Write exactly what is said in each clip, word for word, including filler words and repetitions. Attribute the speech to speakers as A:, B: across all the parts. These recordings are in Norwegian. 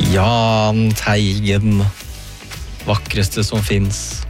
A: Jahn Teigen, vakreste som finnes.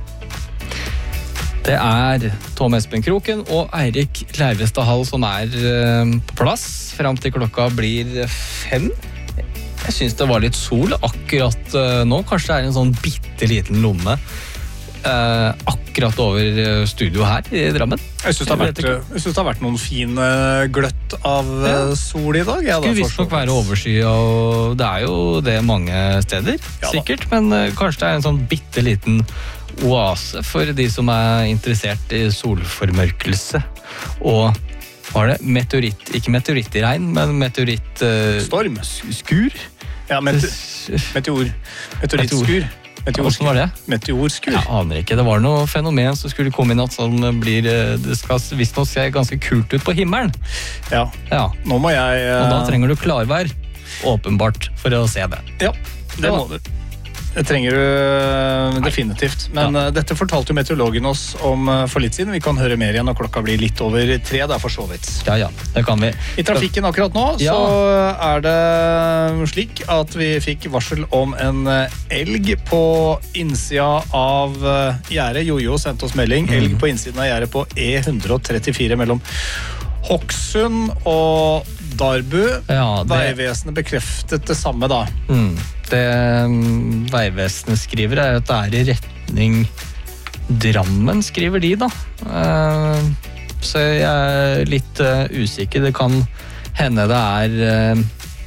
A: Det er Tom Espen Kroken og Eirik Klervestad Hall som er uh, på plass frem til klokka blir fem. Jeg synes det var litt sol akkurat uh, nå. Kanskje det er en sånn bitteliten lomme uh, akkurat over studio her i Drammen.
B: Jeg synes det har vært, jeg synes det har vært noen fine gløtt av ja. sol i dag.
A: Det skulle visst nok være overskyet, og det er jo det mange steder, ja, sikkert. Men uh, kanskje det er en sånn bitteliten oase for de som er interessert i solformørkelse. Og var det meteoritt, ikke meteoritt i regn, men meteoritt... Uh,
B: Storm.
A: Skur?
B: Ja, mete meteor. Meteorittskur.
A: Hvordan var det?
B: Meteorskur.
A: Jeg aner ikke. Det var noe fenomen som skulle komme inn at som blir, det skal visst nå se ganske kult ut på himmelen.
B: Ja.
A: Ja.
B: Nå må jeg... Uh...
A: Og da trenger du klarvær, åpenbart, for å se det.
B: Ja, det må du. Det trenger du definitivt. Men ja. uh, dette fortalte jo meteorologen oss om uh, for litt siden. Vi kan høre mer igjen når klokka blir litt over tre, det er for så vidt.
A: Ja, ja, det kan vi.
B: I trafikken akkurat nå ja. så er det slik at vi fikk varsel om en elg på innsida av uh, gjerdet. Jojo sendte oss melding. Mm. Elg på innsiden av gjerdet på E one trettifire mellom Hokksund og Darbu. Ja, det... Veivesenet bekreftet det samme da.
A: Mm. Det Veivesenet skriver er at det er i retning Drammen, skriver de da. Uh, så jeg er litt uh, usikker. Det kan hende det er uh,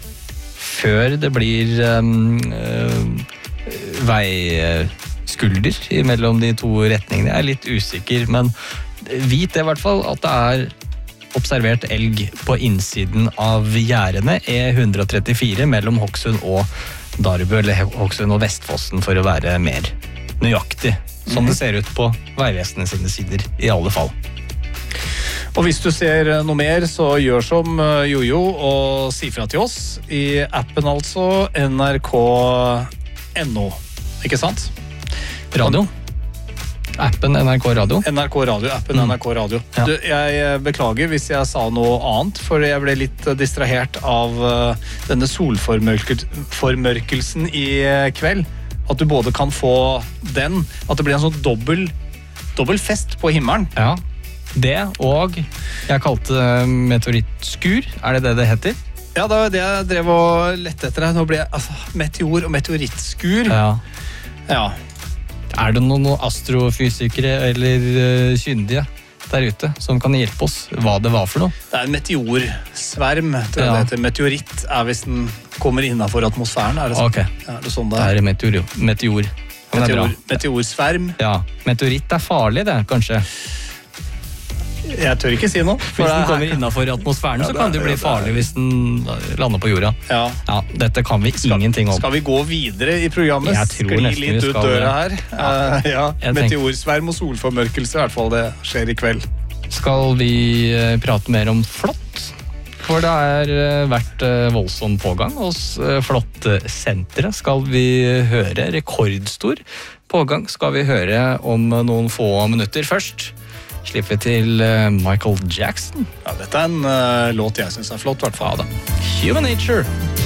A: før det blir um, uh, veiskulder mellom de to retningene. Jeg er litt usikker, men vit det i hvert fall at det er observert elg på innsiden av gjerdene E one trettifire mellom Hokksund og Darbu, eller Hokksund og Vestfossen for å være mer nøyaktig, som det ser ut på Veivesenet sine sider, i alle fall.
B: Og hvis du ser noe mer, så gjør som Jojo og si fra til oss i appen altså N R K N O, ikke sant?
A: Radio. Appen N R K Radio.
B: N R K Radio, appen mm. N R K Radio. Ja. Du, jeg beklager hvis jeg sa noe annet, for jeg ble litt distrahert av uh, denne solformørkelsen i kveld. At du både kan få den, at det blir en sånn dobbel, dobbel fest på himmelen.
A: Ja, det, og jeg kalte meteorittskur, er det det det heter?
B: Ja, det var det jeg drev og lette etter. Nå ble jeg, altså, meteor og meteorittskur.
A: Ja.
B: Ja.
A: Er det noen astrofysikere eller uh, kyndige der ute som kan hjelpe oss hva det var for noe?
B: Det er en meteorsverm, tror jeg ja. det heter. Meteoritt er hvis den kommer innenfor atmosfæren. Er det sånn?
A: Okay.
B: Ja, er det sånn det
A: er? Det er meteor. Meteor.
B: Meteor. Meteorsverm.
A: Ja, meteoritt er farlig det, kanskje.
B: Jeg tør ikke si noe.
A: Hvis den kommer innenfor atmosfæren, ja, så kan det bli farlig hvis den lander på jorda. Ja. Ja, dette kan vi
B: skal,
A: ingenting om.
B: Skal vi gå videre i programmet?
A: Jeg tror
B: Skli
A: nesten
B: litt
A: vi
B: ut
A: skal
B: døra her. Ja. Uh, ja. Meteorsverm og solformørkelse, i hvert fall det skjer i kveld.
A: Skal vi uh, prate mer om flått? For det har uh, vært uh, voldsom pågang hos uh, Flåttsenteret. Skal vi høre rekordstor pågang? Skal vi høre om uh, noen få minutter først? Slipper til uh, Michael Jackson.
B: Ja, dette er en uh, låt jeg synes er flott, i hvert fall.
A: Ja, da. Human Nature.